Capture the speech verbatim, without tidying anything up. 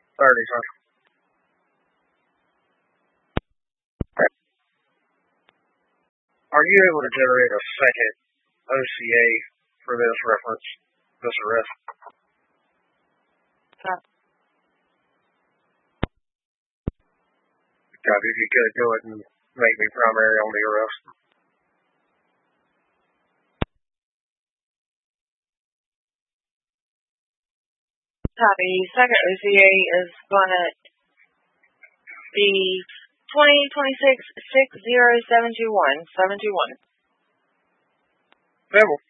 thirty, sir. Are you able to generate a second O C A for this reference, this arrest? Copy. Copy. If you could, go ahead and make me primary on the arrest. Copy. Second O C A is going to be twenty twenty-six six zero seven two one seven two one. Devil.